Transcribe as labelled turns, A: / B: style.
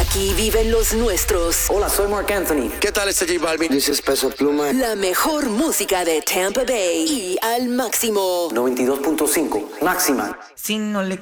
A: Aquí viven los nuestros.
B: Hola, soy Marc Anthony.
C: ¿Qué tal este J Balvin?
D: This is Peso Pluma.
A: La mejor música de Tampa Bay y al máximo.
B: 92.5, máxima.
E: Si no le